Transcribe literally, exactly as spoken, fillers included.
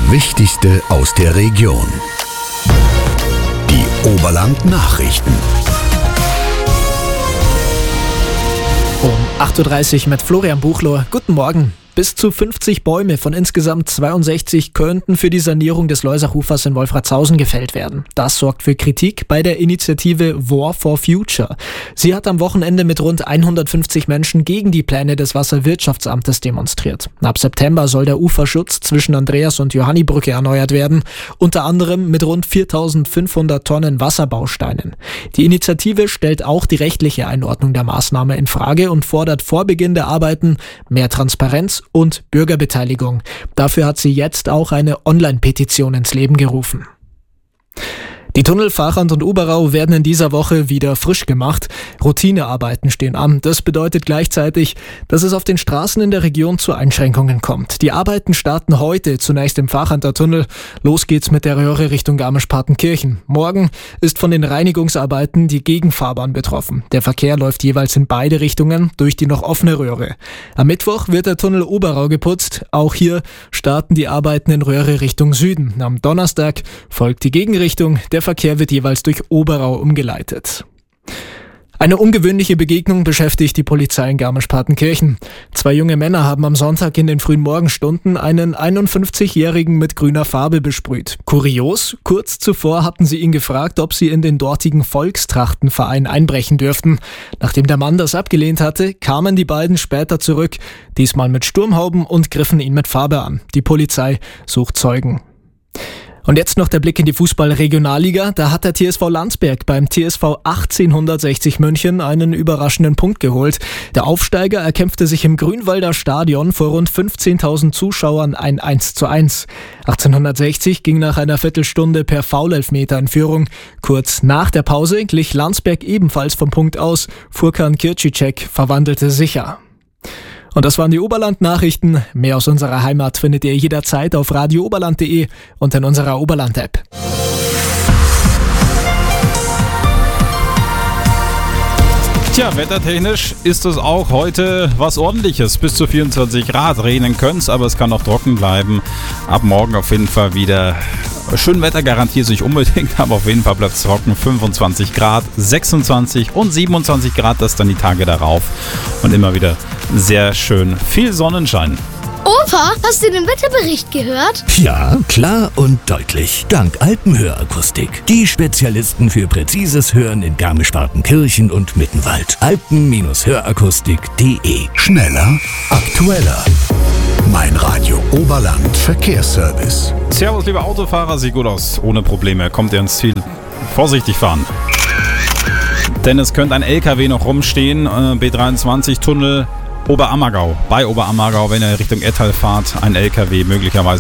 Wichtigste aus der Region. Die Oberland-Nachrichten. Um acht Uhr dreißig mit Florian Buchloh. Guten Morgen. Bis zu fünfzig Bäume von insgesamt zweiundsechzig könnten für die Sanierung des Loisachufers in Wolfratshausen gefällt werden. Das sorgt für Kritik bei der Initiative War for Future. Sie hat am Wochenende mit rund hundertfünfzig Menschen gegen die Pläne des Wasserwirtschaftsamtes demonstriert. Ab September soll der Uferschutz zwischen Andreas- und Johannibrücke erneuert werden, unter anderem mit rund viertausendfünfhundert Tonnen Wasserbausteinen. Die Initiative stellt auch die rechtliche Einordnung der Maßnahme in Frage und fordert vor Beginn der Arbeiten mehr Transparenz und Bürgerbeteiligung. Dafür hat sie jetzt auch eine Online-Petition ins Leben gerufen. Die Tunnel Vachand und Oberau werden in dieser Woche wieder frisch gemacht. Routinearbeiten stehen an. Das bedeutet gleichzeitig, dass es auf den Straßen in der Region zu Einschränkungen kommt. Die Arbeiten starten heute zunächst im Vachander Tunnel. Los geht's mit der Röhre Richtung Garmisch-Partenkirchen. Morgen ist von den Reinigungsarbeiten die Gegenfahrbahn betroffen. Der Verkehr läuft jeweils in beide Richtungen durch die noch offene Röhre. Am Mittwoch wird der Tunnel Oberau geputzt. Auch hier starten die Arbeiten in Röhre Richtung Süden. Am Donnerstag folgt die Gegenrichtung. Der Verkehr wird jeweils durch Oberau umgeleitet. Eine ungewöhnliche Begegnung beschäftigt die Polizei in Garmisch-Partenkirchen. Zwei junge Männer haben am Sonntag in den frühen Morgenstunden einen einundfünfzigjährigen mit grüner Farbe besprüht. Kurios, kurz zuvor hatten sie ihn gefragt, ob sie in den dortigen Volkstrachtenverein einbrechen dürften. Nachdem der Mann das abgelehnt hatte, kamen die beiden später zurück, diesmal mit Sturmhauben und griffen ihn mit Farbe an. Die Polizei sucht Zeugen. Und jetzt noch der Blick in die Fußball-Regionalliga. Da hat der T S V Landsberg beim T S V achtzehnhundertsechzig München einen überraschenden Punkt geholt. Der Aufsteiger erkämpfte sich im Grünwalder Stadion vor rund fünfzehntausend Zuschauern ein eins zu eins. achtzehnhundertsechzig ging nach einer Viertelstunde per Foulelfmeter in Führung. Kurz nach der Pause glich Landsberg ebenfalls vom Punkt aus. Furkan Kircicek verwandelte sicher. Und das waren die Oberland-Nachrichten. Mehr aus unserer Heimat findet ihr jederzeit auf radio oberland punkt de und in unserer Oberland-App. Tja, wettertechnisch ist es auch heute was Ordentliches. Bis zu vierundzwanzig Grad regnen können es, aber es kann auch trocken bleiben. Ab morgen auf jeden Fall wieder schön Wetter, garantiert sich unbedingt, aber auf jeden Fall bleibt es trocken. fünfundzwanzig Grad, sechsundzwanzig und siebenundzwanzig Grad, das dann die Tage darauf. Und immer wieder sehr schön viel Sonnenschein. Opa, hast du den Wetterbericht gehört? Ja, klar und deutlich. Dank Alpenhörakustik. Die Spezialisten für präzises Hören in Garmisch-Partenkirchen und Mittenwald. alpen Hörakustik punkt de. Schneller, aktueller. Mein Radio Oberland Verkehrsservice. Servus, liebe Autofahrer, sieht gut aus. Ohne Probleme kommt ihr ins Ziel. Vorsichtig fahren. Denn es könnte ein L K W noch rumstehen. B dreiundzwanzig Tunnel Oberammergau. Bei Oberammergau, wenn ihr Richtung Ettal fahrt, ein L K W möglicherweise